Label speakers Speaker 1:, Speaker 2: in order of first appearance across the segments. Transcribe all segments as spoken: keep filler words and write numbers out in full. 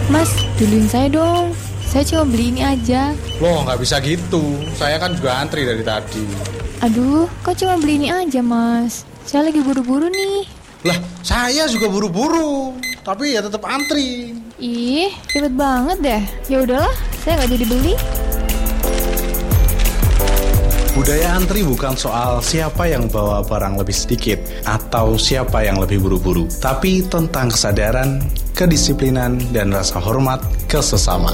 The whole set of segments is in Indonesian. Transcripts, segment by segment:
Speaker 1: Mas, duluin saya dong. Saya cuma beli ini aja.
Speaker 2: Loh, nggak bisa gitu. Saya kan juga antri dari tadi.
Speaker 1: Aduh, kok cuma beli ini aja, Mas? Saya lagi buru-buru nih.
Speaker 2: Lah, saya juga buru-buru, tapi ya tetap antri.
Speaker 1: Ih, ribet banget deh. Ya udahlah, saya nggak jadi beli.
Speaker 3: Budaya antri bukan soal siapa yang bawa barang lebih sedikit atau siapa yang lebih buru-buru, tapi tentang kesadaran, kedisiplinan, dan rasa hormat ke sesama.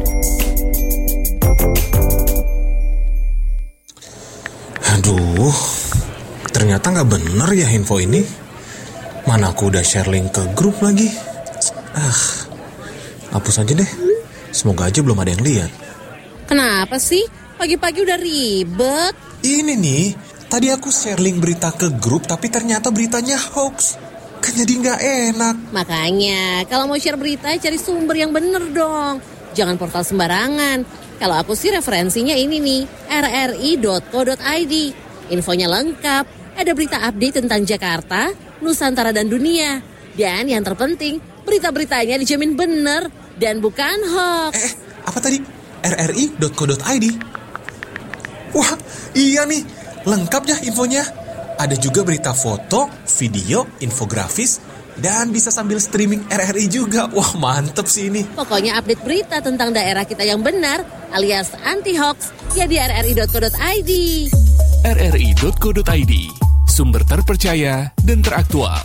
Speaker 4: Aduh, ternyata nggak bener ya info ini. Mana aku udah share link ke grup lagi. Ah, hapus aja deh. Semoga aja belum ada yang lihat.
Speaker 5: Kenapa sih? Pagi-pagi udah ribet.
Speaker 4: Ini nih, tadi aku share link berita ke grup, tapi ternyata beritanya hoax. Kan jadi nggak enak.
Speaker 5: Makanya, kalau mau share berita, cari sumber yang bener dong. Jangan portal sembarangan. Kalau aku sih referensinya ini nih, r r i dot co dot i d. Infonya lengkap, ada berita update tentang Jakarta, Nusantara dan dunia. Dan yang terpenting, berita-beritanya dijamin bener dan bukan hoax.
Speaker 4: Eh, apa tadi? r r i dot co dot i d. Wah, iya nih, lengkap ya infonya. Ada juga berita foto, video, infografis, dan bisa sambil streaming R R I juga. Wah, mantep sih ini.
Speaker 5: Pokoknya update berita tentang daerah kita yang benar, alias anti-hoax, ya di r r i dot co dot i d.
Speaker 6: r r i dot co dot i d, sumber terpercaya dan teraktual.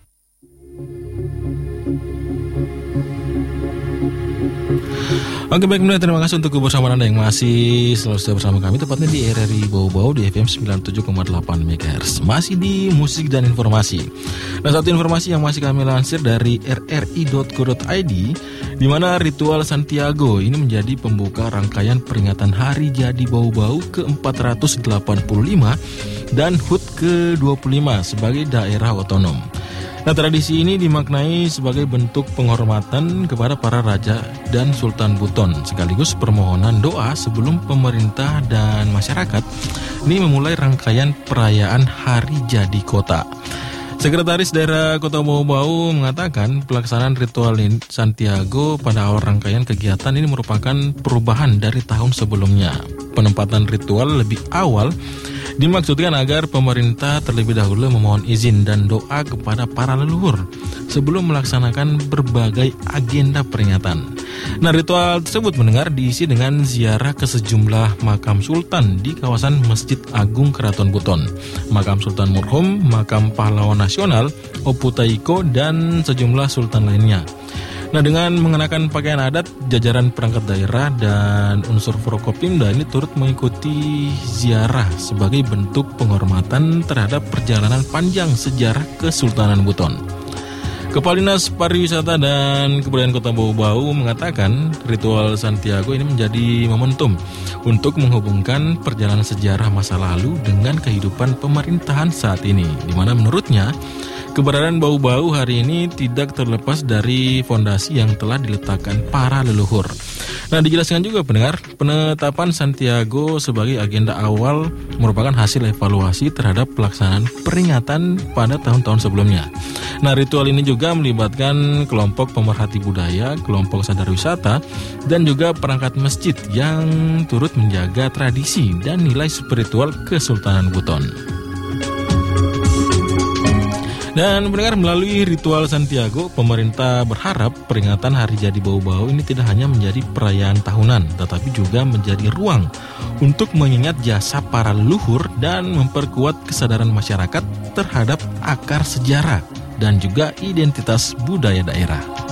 Speaker 7: Oke, baik, terima kasih untuk kebersamaan Anda yang masih selalu setia bersama kami, tepatnya di R R I Bau-Bau di F M sembilan puluh tujuh koma delapan megahertz. Masih di musik dan informasi. Nah, satu informasi yang masih kami lansir dari r r i dot co dot i d, di mana ritual Santiago ini menjadi pembuka rangkaian peringatan Hari Jadi Bau-Bau ke empat ratus delapan puluh lima dan H U T ke dua puluh lima sebagai daerah otonom. Nah, tradisi ini dimaknai sebagai bentuk penghormatan kepada para raja dan Sultan Buton, sekaligus permohonan doa sebelum pemerintah dan masyarakat ini memulai rangkaian perayaan Hari Jadi Kota. Sekretaris Daerah Kota Bau-Bau mengatakan pelaksanaan ritual Santiago pada awal rangkaian kegiatan ini merupakan perubahan dari tahun sebelumnya. Penempatan ritual lebih awal dimaksudkan agar pemerintah terlebih dahulu memohon izin dan doa kepada para leluhur sebelum melaksanakan berbagai agenda peringatan. Nah, ritual tersebut mendengar diisi dengan ziarah ke sejumlah makam sultan di kawasan Masjid Agung Keraton Buton, makam Sultan Murhum, makam pahlawan nasional, Opu Taiko, dan sejumlah sultan lainnya. Nah, dengan mengenakan pakaian adat, jajaran perangkat daerah dan unsur Forkopimda ini turut mengikuti ziarah sebagai bentuk penghormatan terhadap perjalanan panjang sejarah Kesultanan Buton. Kepala Dinas Pariwisata dan Kebudayaan Kota Bau-Bau mengatakan ritual Santiago ini menjadi momentum untuk menghubungkan perjalanan sejarah masa lalu dengan kehidupan pemerintahan saat ini, di mana menurutnya keberadaan Bau-Bau hari ini tidak terlepas dari fondasi yang telah diletakkan para leluhur. Nah, dijelaskan juga pendengar, penetapan Santiago sebagai agenda awal merupakan hasil evaluasi terhadap pelaksanaan peringatan pada tahun-tahun sebelumnya. Nah, ritual ini juga melibatkan kelompok pemerhati budaya, kelompok sadar wisata, dan juga perangkat masjid yang turut menjaga tradisi dan nilai spiritual Kesultanan Buton. Dan mendengar, melalui ritual Santiago, pemerintah berharap peringatan Hari Jadi Bau-Bau ini tidak hanya menjadi perayaan tahunan, tetapi juga menjadi ruang untuk mengingat jasa para leluhur dan memperkuat kesadaran masyarakat terhadap akar sejarah dan juga identitas budaya daerah.